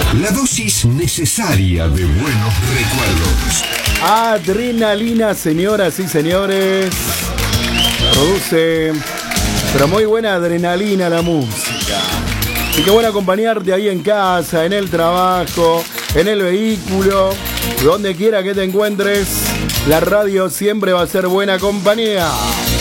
La dosis necesaria de buenos recuerdos. Adrenalina, señoras y señores. Produce, pero muy buena adrenalina la música. Y qué bueno acompañarte ahí en casa, en el trabajo, en el vehículo, donde quiera que te encuentres. La radio siempre va a ser buena compañía.